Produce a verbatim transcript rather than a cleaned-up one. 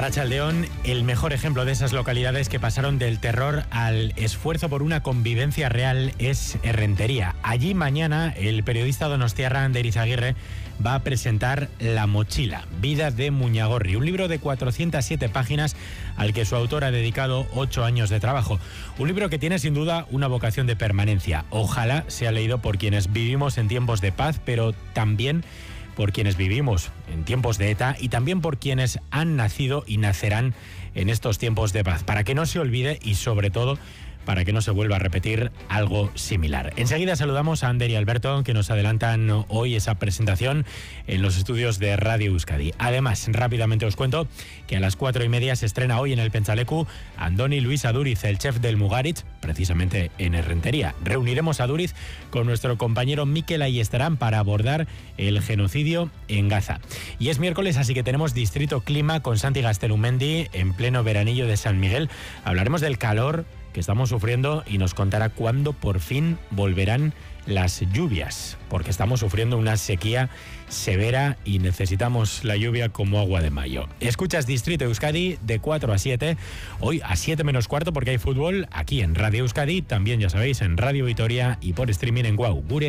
Arratsaldeón, el mejor ejemplo de esas localidades que pasaron del terror al esfuerzo por una convivencia real es Errentería. Allí mañana el periodista donostiarra Ander Izaguirre va a presentar La mochila, vida de Muñagorri, un libro de cuatrocientas siete páginas al que su autor ha dedicado ocho años de trabajo. Un libro que tiene sin duda una vocación de permanencia. Ojalá sea leído por quienes vivimos en tiempos de paz, pero también por quienes vivimos en tiempos de ETA y también por quienes han nacido y nacerán en estos tiempos de paz, para que no se olvide y sobre todo para que no se vuelva a repetir algo similar. Enseguida saludamos a Ander y Alberto, que nos adelantan hoy esa presentación en los estudios de Radio Euskadi. Además, rápidamente os cuento que a las cuatro y media se estrena hoy en el Pentsaleku Andoni Luis Aduriz, el chef del Mugaritz, precisamente en Errentería. Reuniremos a Aduriz con nuestro compañero Mikel Ayestarán para abordar el genocidio en Gaza. Y es miércoles, así que tenemos Distrito Clima con Santi Gaztelumendi en pleno veranillo de San Miguel. Hablaremos del calor que estamos sufriendo y nos contará cuándo por fin volverán las lluvias, porque estamos sufriendo una sequía severa y necesitamos la lluvia como agua de mayo. Escuchas Distrito Euskadi de cuatro a siete, hoy a siete menos cuarto porque hay fútbol aquí en Radio Euskadi, también ya sabéis en Radio Vitoria y por streaming en Guau. Gure